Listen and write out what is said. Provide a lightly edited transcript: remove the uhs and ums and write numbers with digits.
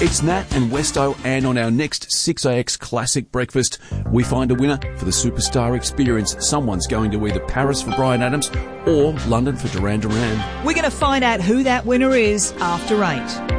It's Nat and Westo, and on our next 6AX Classic Breakfast, we find a winner for the Superstar Experience. Someone's going to either Paris for Bryan Adams or London for Duran Duran. We're going to find out who that winner is after 8.